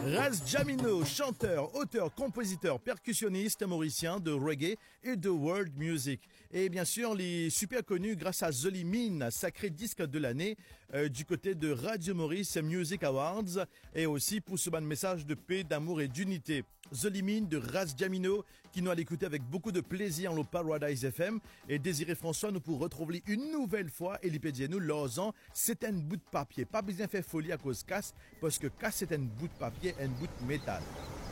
Raz Jamino, chanteur, auteur, compositeur, percussionniste mauricien de reggae et de world music. Et bien sûr, il est super connu grâce à Zolimine, sacré disque de l'année du côté de Radio Maurice Music Awards et aussi pour ce bon message de paix, d'amour et d'unité. Zolimine de Raz Jamino qui nous a l'écouté avec beaucoup de plaisir en le Paradise FM et Désiré François nous pour retrouver une nouvelle fois et l'ipédier nous l'osant, c'est un bout de papier. Pas besoin de faire folie à cause casse parce que casse c'est un bout de papier, un bout de métal.